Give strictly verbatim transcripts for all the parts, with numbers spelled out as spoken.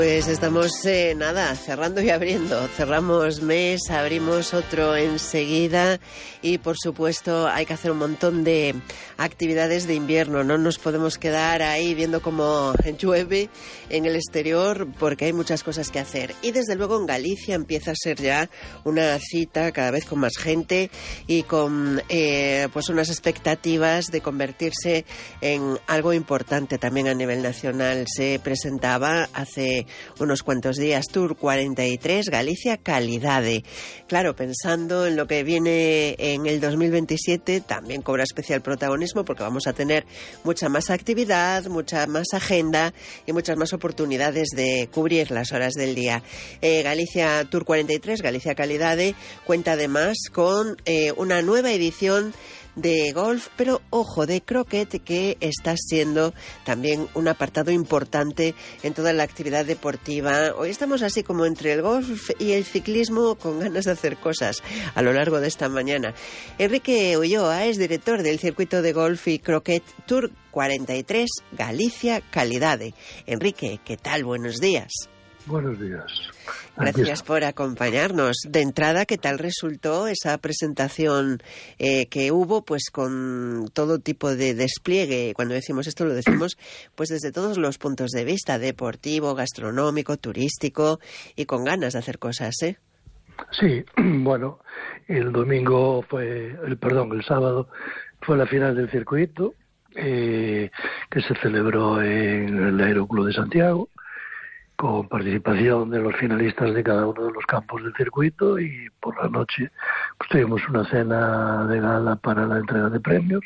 Pues estamos, eh, nada, cerrando y abriendo. Cerramos mes, abrimos otro enseguida y, por supuesto, hay que hacer un montón de actividades de invierno. No nos podemos quedar ahí viendo cómo llueve en el exterior porque hay muchas cosas que hacer. Y, desde luego, en Galicia empieza a ser ya una cita cada vez con más gente y con eh, pues unas expectativas de convertirse en algo importante también a nivel nacional. Se presentaba hace unos cuantos días Tour cuarenta y tres Galicia Calidade. Claro, pensando en lo que viene en el dos mil veintisiete, también cobra especial protagonismo porque vamos a tener mucha más actividad, mucha más agenda y muchas más oportunidades de cubrir las horas del día. Eh, Galicia Tour cuarenta y tres, Galicia Calidade, cuenta además con eh, una nueva edición de golf, pero ojo, de croquet, que está siendo también un apartado importante en toda la actividad deportiva. Hoy estamos así como entre el golf y el ciclismo, con ganas de hacer cosas a lo largo de esta mañana. Enrique Ulloa es director del circuito de golf y croquet Tour cuarenta y tres Galicia Calidade. Enrique, ¿qué tal? Buenos días. Buenos días. Gracias por acompañarnos. De entrada, ¿qué tal resultó esa presentación eh, que hubo, pues con todo tipo de despliegue? Cuando decimos esto lo decimos pues desde todos los puntos de vista, deportivo, gastronómico, turístico, y con ganas de hacer cosas, ¿eh? Sí, bueno, el domingo fue, el perdón, el sábado fue la final del circuito eh, que se celebró en el Aeroclub de Santiago, con participación de los finalistas de cada uno de los campos del circuito, y por la noche pues tuvimos una cena de gala para la entrega de premios,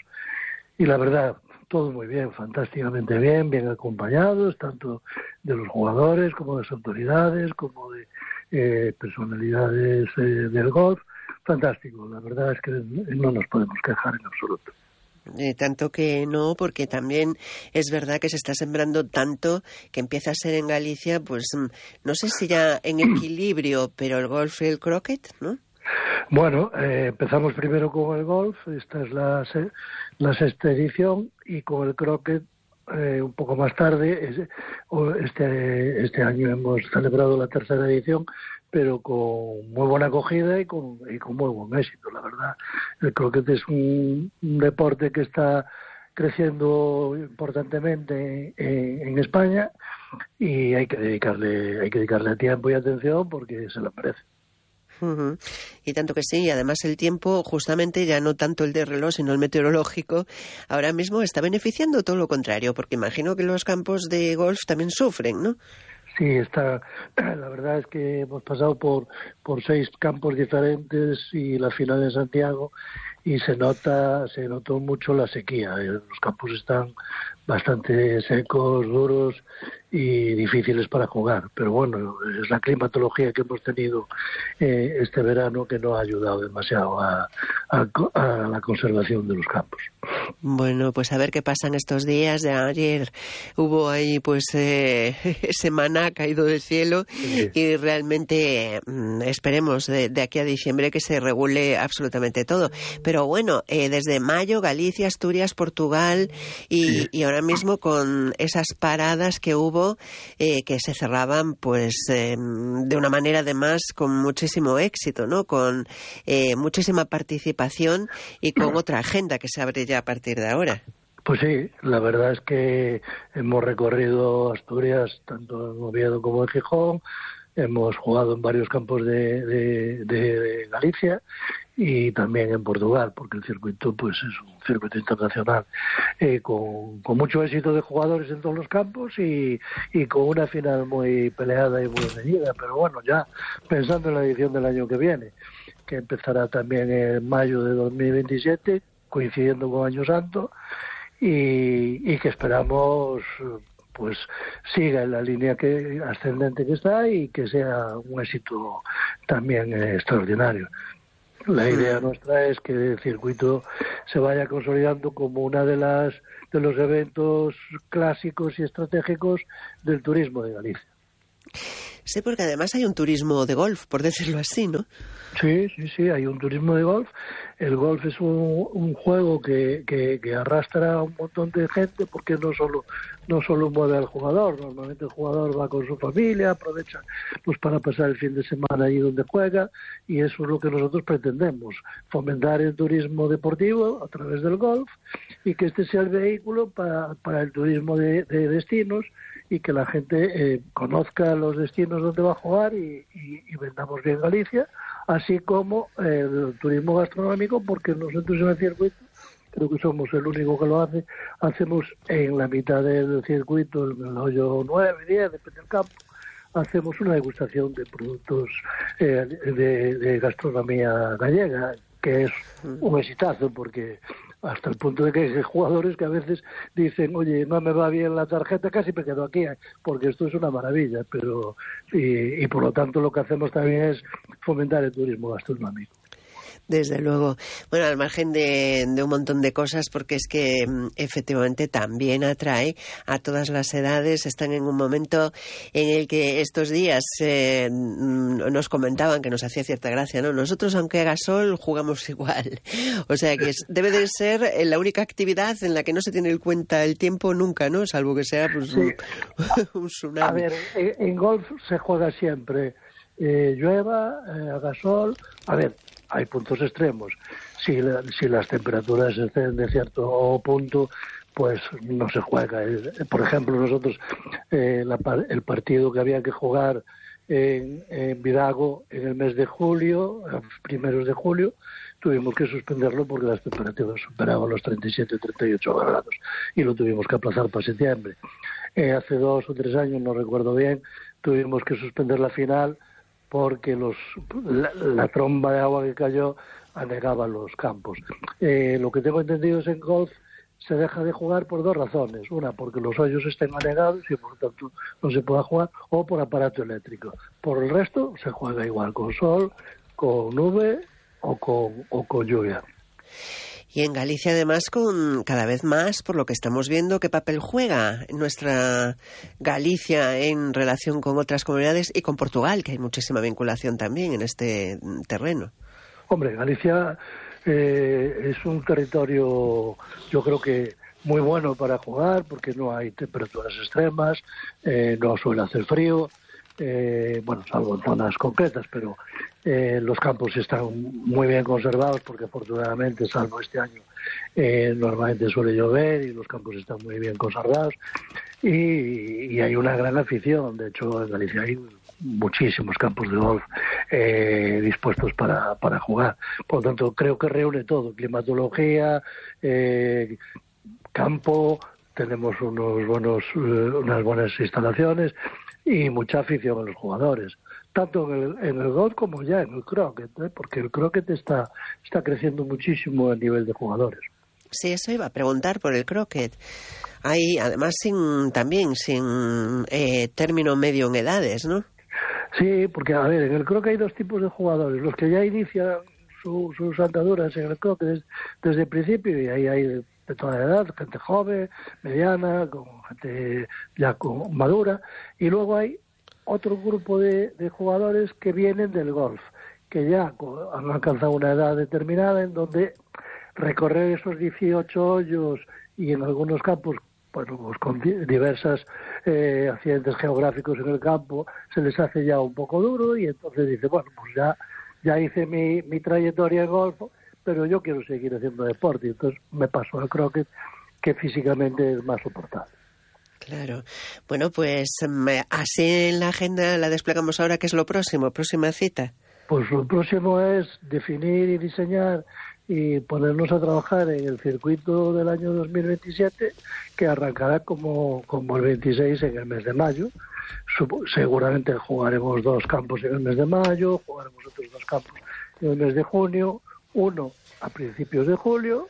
y la verdad, todo muy bien, fantásticamente bien, bien acompañados, tanto de los jugadores como de las autoridades, como de eh, personalidades eh, del golf. Fantástico, la verdad es que no nos podemos quejar en absoluto. Eh, tanto que no, porque también es verdad que se está sembrando tanto que empieza a ser en Galicia, pues no sé si ya en equilibrio, pero el golf y el croquet, ¿no? Bueno, eh, empezamos primero con el golf, esta es la, se- la sexta edición, y con el croquet eh, un poco más tarde. Es- o este, este año hemos celebrado la tercera edición, pero con muy buena acogida y con, y con muy buen éxito. La verdad, el croquet es un, un deporte que está creciendo importantemente en, en España, y hay que dedicarle hay que dedicarle tiempo y atención porque se lo merece. Uh-huh. Y tanto que sí, y además el tiempo, justamente ya no tanto el de reloj, sino el meteorológico, ahora mismo está beneficiando todo lo contrario, porque imagino que los campos de golf también sufren, ¿no? Sí, está. La verdad es que hemos pasado por por seis campos diferentes y la final en Santiago, y se nota se notó mucho la sequía. Los campos están bastante secos, duros y difíciles para jugar, pero bueno, es la climatología que hemos tenido eh, este verano que no ha ayudado demasiado a, a, a la conservación de los campos. Bueno, pues a ver qué pasan estos días. De ayer hubo ahí, pues, eh, semana caído del cielo, Sí. y realmente mm, esperemos de, de aquí a diciembre que se regule absolutamente todo. Pero bueno, eh, desde mayo, Galicia, Asturias, Portugal, y, Sí. y ahora mismo con esas paradas que hubo, eh, que se cerraban, pues, eh, de una manera además con muchísimo éxito, ¿no? Con eh, muchísima participación y con otra agenda que se abre ya a partir de ahora. Pues sí, la verdad es que hemos recorrido Asturias, tanto en Oviedo como en Gijón, hemos jugado en varios campos de, de, de Galicia y también en Portugal, porque el circuito pues es un circuito internacional eh, con, con mucho éxito de jugadores en todos los campos, y, y con una final muy peleada y muy reñida. Pero bueno, ya pensando en la edición del año que viene, que empezará también en mayo de dos mil veintisiete, coincidiendo con Año Santo, y, y que esperamos pues siga en la línea que ascendente que está y que sea un éxito también eh, extraordinario. La idea nuestra es que el circuito se vaya consolidando como una de las de los eventos clásicos y estratégicos del turismo de Galicia. Sí, porque además hay un turismo de golf, por decirlo así, ¿no? Sí, sí, sí, hay un turismo de golf. El golf es un, un juego que, que, que arrastra a un montón de gente porque no solo no solo mueve al jugador. Normalmente el jugador va con su familia, aprovecha pues para pasar el fin de semana ahí donde juega, y eso es lo que nosotros pretendemos, fomentar el turismo deportivo a través del golf y que este sea el vehículo para, para el turismo de, de destinos, y que la gente eh, conozca los destinos donde va a jugar y, y, y vendamos bien Galicia, así como el turismo gastronómico, porque nosotros en el circuito, creo que somos el único que lo hace, hacemos en la mitad del circuito, en el hoyo nueve, diez, depende del campo, hacemos una degustación de productos eh, de, de gastronomía gallega, que es un exitazo, porque hasta el punto de que hay jugadores que a veces dicen, oye, no me va bien la tarjeta, casi me quedo aquí, porque esto es una maravilla, pero y, y por lo tanto lo que hacemos también es fomentar el turismo gastronómico. Desde luego. Bueno, al margen de, de un montón de cosas, porque es que efectivamente también atrae a todas las edades. Están en un momento en el que estos días eh, nos comentaban que nos hacía cierta gracia, ¿no? Nosotros, aunque haga sol, jugamos igual. O sea que es, debe de ser la única actividad en la que no se tiene en cuenta el tiempo nunca, ¿no? Salvo que sea pues, sí. un, un tsunami. A ver, en, en golf se juega siempre, eh, llueva, eh, haga sol. A ver, hay puntos extremos. Si, la, si las temperaturas exceden de cierto punto, pues no se juega. Por ejemplo, nosotros, eh, la, el partido que había que jugar en, en Vidago en el mes de julio, a primeros de julio, tuvimos que suspenderlo porque las temperaturas superaban los treinta y siete, treinta y ocho grados y lo tuvimos que aplazar para septiembre. Eh, hace dos o tres años, no recuerdo bien, tuvimos que suspender la final porque los, la, la tromba de agua que cayó anegaba los campos. Eh, lo que tengo entendido es en golf se deja de jugar por dos razones. Una, porque los hoyos estén anegados y por lo tanto no se pueda jugar, o por aparato eléctrico. Por el resto se juega igual, con sol, con nube o con, o con lluvia. Y en Galicia, además, con cada vez más, por lo que estamos viendo, ¿qué papel juega nuestra Galicia en relación con otras comunidades y con Portugal, que hay muchísima vinculación también en este terreno? Hombre, Galicia eh, es un territorio, yo creo que muy bueno para jugar, porque no hay temperaturas extremas, eh, no suele hacer frío, eh, bueno, salvo en zonas concretas, pero eh, los campos están muy bien conservados, porque afortunadamente, salvo este año, eh, normalmente suele llover y los campos están muy bien conservados, y, y hay una gran afición. De hecho, en Galicia hay muchísimos campos de golf eh, dispuestos para, para jugar. Por lo tanto, creo que reúne todo: climatología, eh, campo, tenemos unos buenos, eh, unas buenas instalaciones y mucha afición a los jugadores, tanto en el, en el golf como ya en el croquet, ¿eh? Porque el croquet está, está creciendo muchísimo a nivel de jugadores. Sí, eso iba a preguntar por el croquet. Hay, además, sin también sin eh, término medio en edades, ¿no? Sí, porque, a ver, en el croquet hay dos tipos de jugadores: los que ya inician su, sus andaduras en el croquet desde, desde el principio, y ahí hay de, de toda edad, gente joven, mediana, con gente ya con, madura, y luego hay otro grupo de, de jugadores que vienen del golf, que ya han alcanzado una edad determinada en donde recorrer esos dieciocho hoyos y en algunos campos, bueno, pues con diversas eh, accidentes geográficos en el campo, se les hace ya un poco duro, y entonces dice, bueno, pues ya, ya hice mi, mi trayectoria en golf, pero yo quiero seguir haciendo deporte, y entonces me paso al croquet, que físicamente es más soportable. Claro. Bueno, pues así en la agenda la desplegamos ahora. ¿Qué es lo próximo? ¿Próxima cita? Pues lo próximo es definir y diseñar y ponernos a trabajar en el circuito del año dos mil veintisiete, que arrancará como, como el veintiséis en el mes de mayo. Seguramente jugaremos dos campos en el mes de mayo, jugaremos otros dos campos en el mes de junio, uno a principios de julio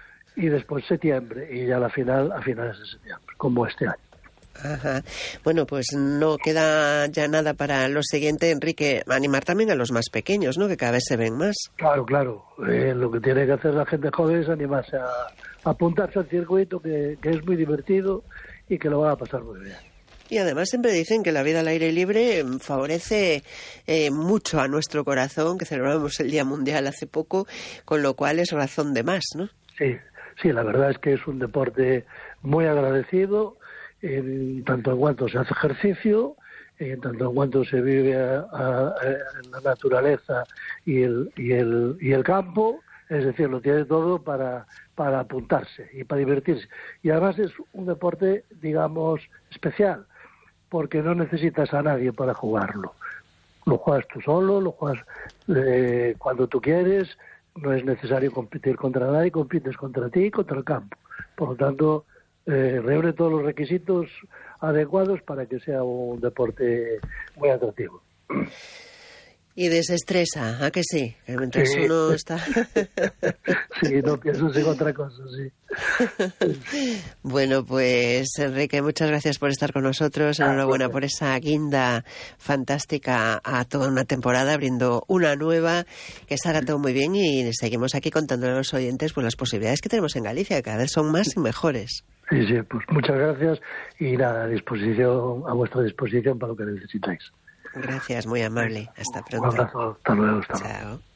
y después septiembre, y ya la final a finales de septiembre, como este año. Ajá. Bueno, pues no queda ya nada para lo siguiente, Enrique. Animar también a los más pequeños, ¿no? Que cada vez se ven más. Claro, claro. Eh, lo que tiene que hacer la gente joven es animarse a, a apuntarse al circuito, que, que es muy divertido y que lo va a pasar muy bien. Y además siempre dicen que la vida al aire libre favorece eh, mucho a nuestro corazón, que celebramos el Día Mundial hace poco, con lo cual es razón de más, ¿no? Sí, sí, la verdad es que es un deporte muy agradecido, en tanto en cuanto se hace ejercicio, en tanto en cuanto se vive a, a, a, en la naturaleza y el, y, el, y el campo, es decir, lo tiene todo para, para apuntarse y para divertirse. Y además es un deporte, digamos, especial, porque no necesitas a nadie para jugarlo. Lo juegas tú solo, lo juegas eh, cuando tú quieres, no es necesario competir contra nadie, compites contra ti y contra el campo. Por lo tanto, eh, reúne todos los requisitos adecuados para que sea un deporte muy atractivo. Y desestresa, ¿a que sí? Que mientras sí. uno está... sí, no piensas en otra cosa, sí. Bueno, pues Enrique, muchas gracias por estar con nosotros. Enhorabuena por esa guinda fantástica a toda una temporada, abriendo una nueva, que salga todo muy bien, y seguimos aquí contando a los oyentes pues las posibilidades que tenemos en Galicia, que cada vez son más y mejores. Sí, sí, pues muchas gracias y nada, a disposición, a vuestra disposición para lo que necesitáis. Gracias, muy amable. Hasta pronto. Un abrazo, hasta luego. Hasta luego. Chao.